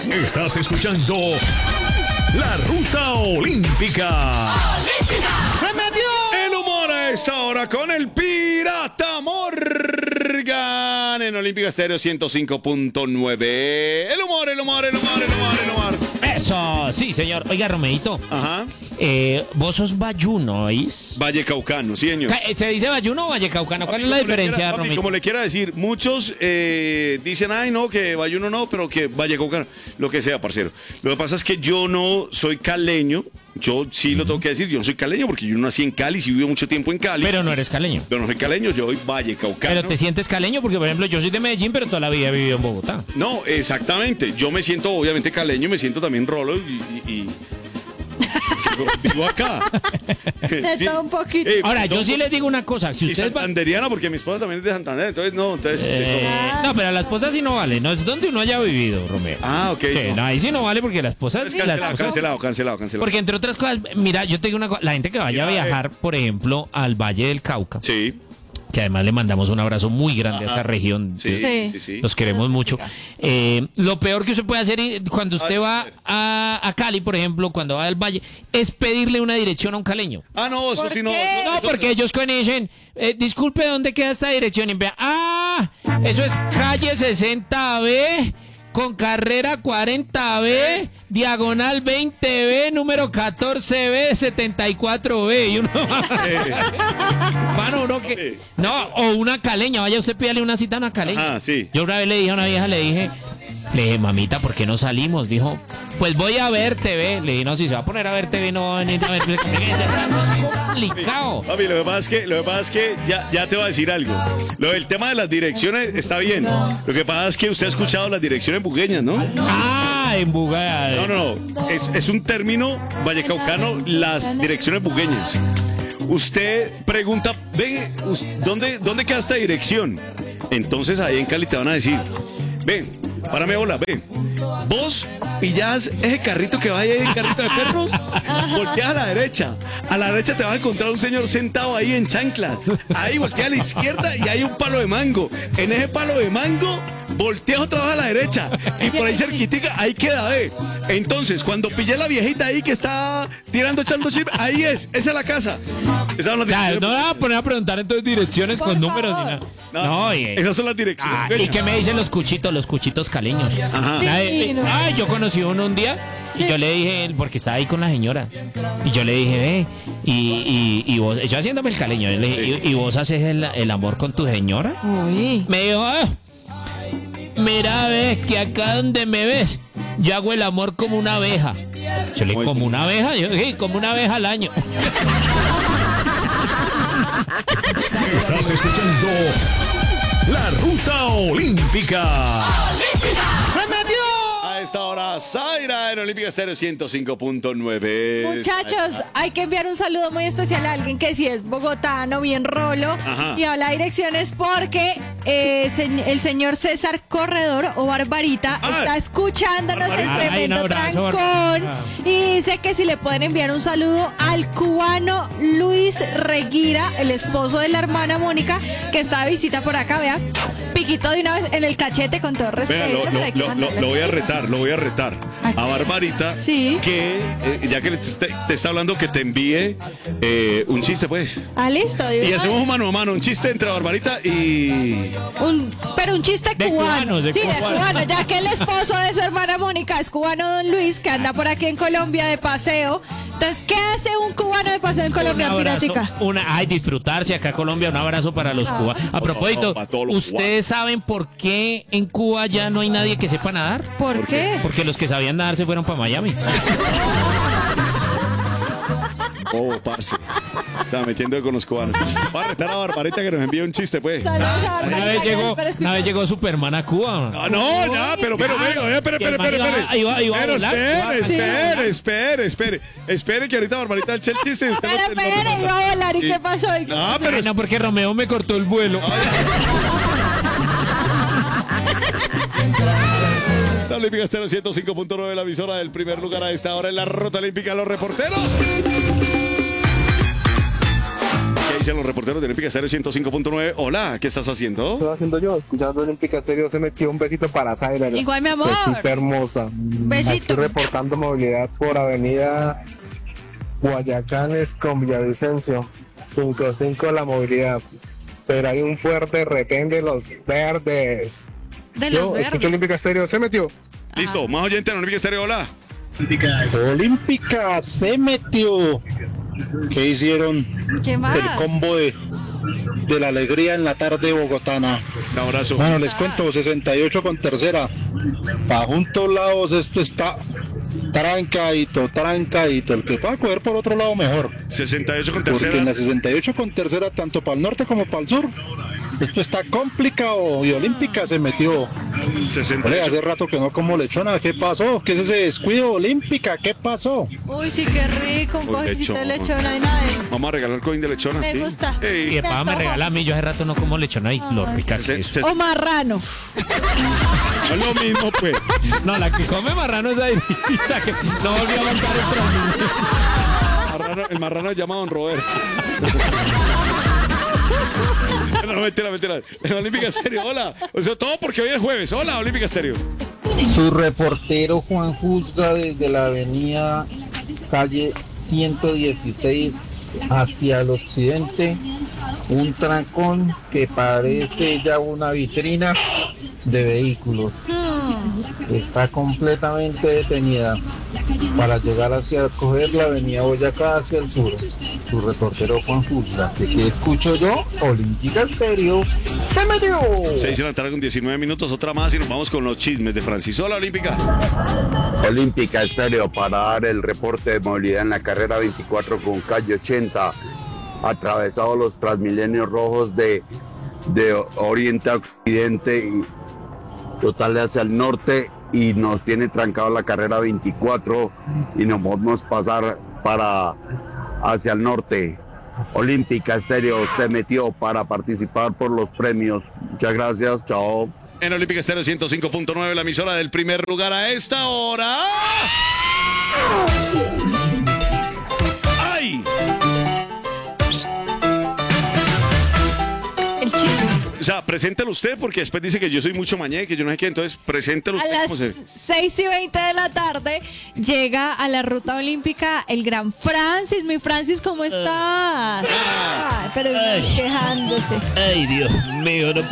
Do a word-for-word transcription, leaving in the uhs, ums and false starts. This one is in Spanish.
Estás escuchando La Ruta Olímpica. ¡Olímpica! ¡Se metió! El humor a esta hora con el Pirata Morgan en Olímpica Estéreo ciento cinco punto nueve. El humor, el humor, el humor, el humor, el humor. Eso, sí, señor. Oiga, Romeito. Ajá. Eh, vos sos bayuno, ¿oís? Vallecaucano, sí, señor. ¿Se dice bayuno o vallecaucano? ¿Cuál Papi, es la como le diferencia, quiera, papi, Romeito? como le quiera decir, muchos eh, dicen, ay, no, que bayuno no, pero que vallecaucano, lo que sea, parcero. Lo que pasa es que yo no soy caleño, yo sí lo tengo que decir, yo no soy caleño porque yo nací en Cali, sí viví mucho tiempo en Cali. Pero no eres caleño. Pero no soy caleño, yo soy vallecaucano. Pero te sientes caleño porque, por ejemplo, yo soy de Medellín, pero toda la vida he vivido en Bogotá. No, exactamente. Yo me siento obviamente caleño, me siento también rolo y... y, y... vivo acá. De Sí. todo un poquito. Eh, Ahora, no, yo sí les digo una cosa. Si y ustedes van... santanderiana porque mi esposa también es de Santander, entonces no, entonces... Eh, Ah. no, pero a la esposa sí no vale. No es donde uno haya vivido, Romeo. Ah, ok. Sí, no. no, ahí sí no vale porque la esposa... Es la cancelado, esposa- cancelado, cancelado, cancelado. Porque entre otras cosas, mira, yo te digo una cosa. La gente que vaya a Mira, eh. viajar, por ejemplo, al Valle del Cauca, Sí, que además le mandamos un abrazo muy grande a Ajá. esa región. sí, Sí. sí, sí. Los queremos mucho. Eh, lo peor que usted puede hacer y- cuando usted Ay, va ay. a, a Cali, por ejemplo, cuando va al Valle, es pedirle una dirección a un caleño. Ah, no, eso ¿Por sí no. qué? eso- No, eso- porque ellos conocen, eh, disculpe, ¿dónde queda esta dirección? Y vean, ah, eso es calle sesenta B, con carrera cuarenta B, diagonal veinte B, número catorce B, setenta y cuatro B. Y uno, mano, uno que... No, o una caleña, vaya usted pídale una cita a una caleña. Ah, sí. Yo una vez le dije a una vieja, le dije, le dije, mamita, ¿por qué no salimos? Dijo, pues voy a ver T V. Le dije, no, si se va a poner a ver T V, no va a venir a ver T V. Es complicado. Papi, lo que pasa es que, lo que, pasa es que ya, ya te voy a decir algo. Lo del tema de las direcciones está bien. Lo que pasa es que usted ha escuchado las direcciones bugueñas, ¿no? Ah, en Bugada. No, no, no. Es, es un término vallecaucano, las direcciones bugueñas. Usted pregunta, ven, us- ¿dónde, ¿dónde queda esta dirección? Entonces ahí en Cali te van a decir, ven, párame bola, ven. Vos pillás ese carrito que va ahí, el carrito de perros, volteas a la derecha. A la derecha te vas a encontrar un señor sentado ahí en chancla. Ahí voltea a la izquierda y hay un palo de mango. En ese palo de mango, volteas otra vez a la derecha. Y por ahí cerquitica, ahí queda, ve. Entonces, cuando pillé la viejita ahí que está tirando, echando chip, ahí es, esa es la casa. Esas son las O sea, direcciones. no me va a poner a preguntar entonces direcciones Por con números ni favor. nada. No, y, Esas son las direcciones. ah, ¿y qué me dicen los cuchitos, los cuchitos caleños? Ajá. Ay, Divino. ay, yo conocí uno un día y Sí. yo le dije, porque estaba ahí con la señora, y yo le dije, ve, y, y, y vos, yo haciéndome el caleño, yo le dije, ¿y, y vos haces el, el amor con tu señora? Uy. Me dijo, "Ah, mira, ves que acá donde me ves, yo hago el amor como una abeja. Yo le Muy como bien. una abeja, yo sí, como una abeja al año. Estás escuchando La Ruta Olímpica. ¡Se metió! A esta hora, Zaira en Olímpica Estéreo ciento cinco punto nueve. Muchachos, hay que enviar un saludo muy especial a alguien que si es bogotano, bien rolo, Ajá. y habla direcciones porque eh, se- el señor César Corredor o Barbarita Ah, está escuchándonos Barbarita. en Ay, tremendo un abrazo, trancón Barbarita. y dice que si le pueden enviar un saludo al cubano Luis Reguira, el esposo de la hermana Mónica, que está de visita por acá, vea, piquito de una vez en el cachete con todo respeto. Venga, lo, pero lo- hay que lo- lo- mandarle lo voy a piquito. retar, lo voy a retar a Barbarita. Sí. Que, eh, ya que te, te está hablando, que te envíe eh, un chiste, pues. Ah, listo. de Y una hacemos vez. un mano a mano, un chiste entre Barbarita y. Un, pero un chiste De cubano. cubanos, de sí, de cubanos. cubano, ya que el esposo de su hermana Mónica es cubano, don Luis, que anda por aquí en Colombia de paseo. Entonces, ¿qué hace un cubano de paseo en Colombia, Un abrazo, Piratica? una, ay, disfrutarse acá Colombia, un abrazo para los cubanos. A propósito, para todos los ¿ustedes saben por qué en Cuba ya no hay nadie que sepa nadar? ¿Por, ¿Por qué? Porque los que sabían nadar se fueron para Miami. Oh, parce. O sea, metiendo con los cubanos. Va a retar a Barbarita que nos envíe un chiste, pues. Saludos a Una Barbarita, vez gracias llegó, por escuchar. una vez llegó Superman a Cuba. Ah, no, no, pero, pero, pero, pero, espere, Y el espere, man espere, iba- espere. iba- iba a Pero volar, espere, iba- espere, espere, espere. Espere que ahorita Barbarita eche el chiste y usted Espera, lo- lo- espera, lo- iba a volar. ¿Y y- qué pasó? ¿Y qué No, pasó? pero Ay, no, porque Romeo me cortó el vuelo. La Olímpica Estéreo ciento cinco punto nueve, la emisora del primer lugar a esta hora en la Ruta Olímpica. Los reporteros. dicen los reporteros de Olímpica Estéreo ciento cinco punto nueve. Hola, ¿qué estás haciendo? Estoy haciendo yo, escuchando Olímpica Estéreo, se metió un besito para Zaira. Igual, mi amor. Besito hermosa. Besito. Aquí reportando movilidad por avenida Guayacanes con Villavicencio. cinco cinco la movilidad. Pero hay un fuerte retén de los verdes. De Yo los verdes. escucho Olímpica Estéreo, se metió. Listo, más oyente en Olímpica Estéreo, hola. Olímpica se metió. ¿Qué hicieron? ¿Qué más? El combo de, de la alegría en la tarde bogotana. Un abrazo. Bueno, les cuento, sesenta y ocho con tercera. Para juntos lados esto está trancadito, trancadito. El que pueda coger por otro lado mejor. sesenta y ocho con Porque en tercera. la sesenta y ocho con tercera, tanto para el norte como para el sur, esto está complicado. Y Olímpica se metió. sesenta y Ole, ocho. hace rato que no como lechona. ¿Qué pasó? ¿Qué es ese descuido, Olímpica? ¿Qué pasó? Uy, sí, qué rico. Un Uy, cojecito de lechón. lechona y nada de eso. Vamos a regalar coin de lechona. Me ¿sí? gusta. Ey, Y de pava me regala a mí, yo hace rato no como lechón ahí, lo rica que se- es. se- O marrano. no es lo mismo, pues. No, la que come marrano es ahí. La que no volvió a montar el programa. Marrano- el marrano se llama Don Robert. No, mentira, mentira. En Olímpica Estéreo, hola. O sea, todo porque hoy es jueves. Hola, Olímpica Estéreo. Su reportero Juan Juzga desde la avenida calle ciento dieciséis hacia el occidente, un trancón que parece ya una vitrina de vehículos. Está completamente detenida para llegar hacia coger la avenida Boyacá hacia el sur. Su reportero Juan Juzga, que ¿qué escucho yo? Olímpica Estéreo se metió. seis de la tarde con diecinueve minutos, otra más y nos vamos con los chismes de Francis. Hola, Olímpica. Olímpica Estéreo para dar el reporte de movilidad en la carrera veinticuatro con calle ochenta, atravesado los Transmilenios rojos de, de oriente a occidente y total hacia el norte, y nos tiene trancado la carrera veinticuatro y nos podemos pasar para hacia el norte. Olímpica Estéreo se metió para participar por los premios. Muchas gracias, chao. En Olímpica Estéreo ciento cinco punto nueve, la emisora del primer lugar a esta hora. ¡Ay! El chisme. O sea, preséntelo usted porque después dice que yo soy mucho mañé, que yo no sé qué, entonces preséntelo A usted. las ¿Cómo se ve? seis y veinte de la tarde llega a la ruta olímpica el gran Francis. Mi Francis, ¿cómo estás? Ay, pero estás quejándose. Ay, Dios mío, no